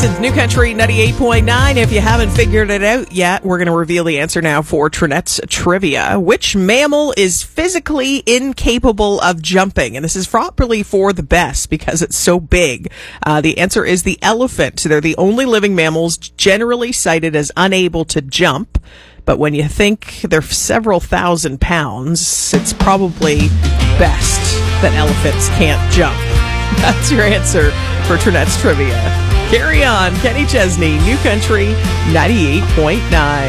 It's New Country 98.9. If you haven't figured it out yet, we're going to reveal the answer now for Trinette's Trivia. Which mammal is physically incapable of jumping? And this is probably for the best because it's so big. The answer is the elephant. They're the only living mammals generally cited as unable to jump. But when you think they're several thousand pounds, it's probably best that elephants can't jump. That's your answer for Trinette's Trivia. Carry on. Kenny Chesney, New Country 98.9.